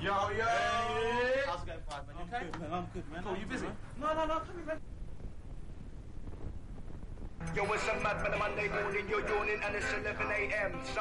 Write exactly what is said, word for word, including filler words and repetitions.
Yo, yo. Hey. How's it going, five man? You okay? I'm good, man. I'm good, man. Cool, I'm you good, busy? man. No, no, no. Come here, man. Yo, it's a mad for the Monday morning, you're yawning and it's eleven a m